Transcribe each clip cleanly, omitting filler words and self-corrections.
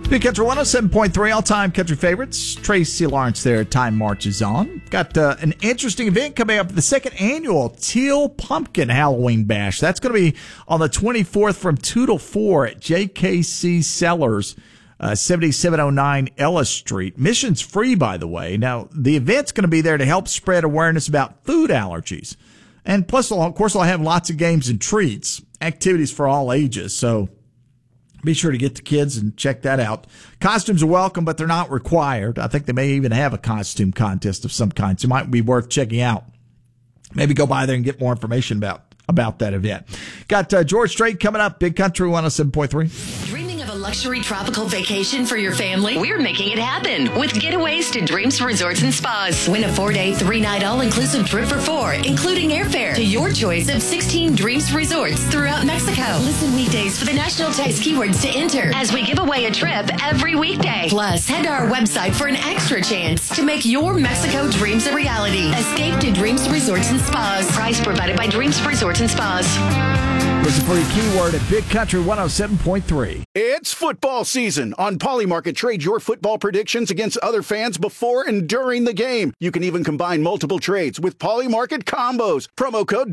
Big Country 107.3, all-time country favorites. Tracy Lawrence there. Time marches on. Got an interesting event coming up. The second annual Teal Pumpkin Halloween Bash. That's going to be on the 24th from 2 to 4 at JKC Cellars, 7709 Ellis Street. Mission's free, by the way. Now, the event's going to be there to help spread awareness about food allergies. And plus, of course, I'll have lots of games and treats, activities for all ages. So be sure to get the kids and check that out. Costumes are welcome, but they're not required. I think they may even have a costume contest of some kind, so it might be worth checking out. Maybe go by there and get more information about that event. Got George Strait coming up, Big Country 107.3. Dreaming of a luxury tropical vacation for your family? We're making it happen with Getaways to Dreams Resorts and Spas. Win a 4-day, 3-night all-inclusive trip for 4, including airfare to your choice of 16 Dreams Resorts throughout Mexico. Listen weekdays for the national text keywords to enter as we give away a trip every weekday. Plus, head to our website for an extra chance to make your Mexico dreams a reality. Escape to Dreams Resorts and Spas. Price provided by Dreams Resorts and Spas. Listen for your keyword at Big Country 107.3. It's football season. On Polymarket, trade your football predictions against other fans before and during the game. You can even combine multiple trades with Polymarket combos. Promo code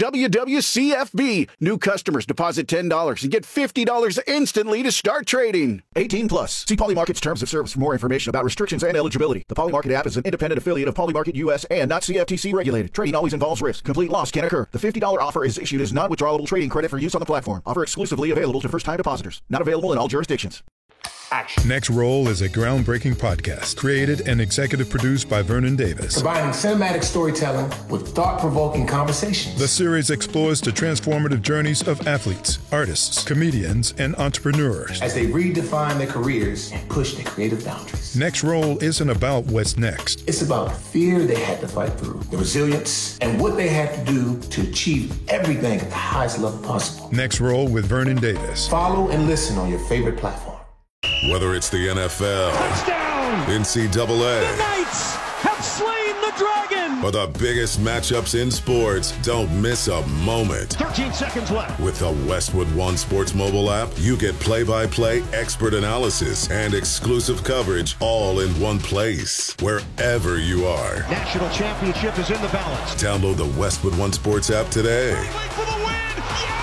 WWCFB. New customers deposit $10 and get $50 instantly to start trading. 18 plus. See Polymarket's terms of service for more information about restrictions and eligibility. The Polymarket app is an independent affiliate of Polymarket US and not CFTC regulated. Trading always involves risk. Complete loss can occur. The $50 offer is issued as non-withdrawable trading credit for use on the platform. Offer exclusively available to first-time depositors. Not available in all jurisdictions. Action. Next Roll is a groundbreaking podcast created and executive produced by Vernon Davis. Combining cinematic storytelling with thought-provoking conversations. The series explores the transformative journeys of athletes, artists, comedians, and entrepreneurs as they redefine their careers and push their creative boundaries. Next Roll isn't about what's next. It's about the fear they had to fight through, the resilience, and what they had to do to achieve everything at the highest level possible. Next Roll with Vernon Davis. Follow and listen on your favorite platform. Whether it's the NFL, touchdown, NCAA, the Knights have slain the dragon, or the biggest matchups in sports, don't miss a moment. 13 seconds left. With the Westwood One Sports mobile app, you get play-by-play expert analysis and exclusive coverage all in one place, wherever you are. National championship is in the balance. Download the Westwood One Sports app today. For the win.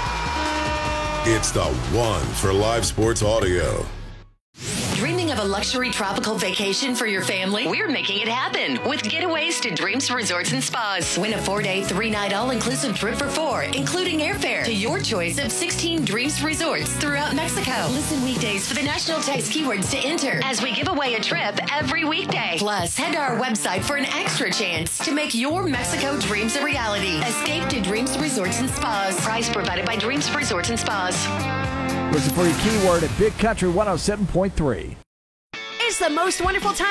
Yeah! It's the one for live sports audio. Dreaming of a luxury tropical vacation for your family? We're making it happen with Getaways to Dreams Resorts and Spas. Win a 4-day, 3-night all-inclusive trip for 4, including airfare to your choice of 16 Dreams Resorts throughout Mexico. Listen weekdays for the national text keywords to enter as we give away a trip every weekday. Plus, head to our website for an extra chance to make your Mexico dreams a reality. Escape to Dreams Resorts and Spas. Price provided by Dreams Resorts and Spas. Listen for your keyword at Big Country 107.3. It's the most wonderful time